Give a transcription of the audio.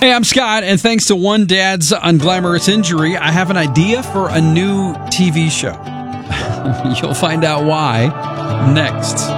Hey, I'm Scott, and thanks to one dad's unglamorous injury, I have an idea for a new TV show. You'll find out why next.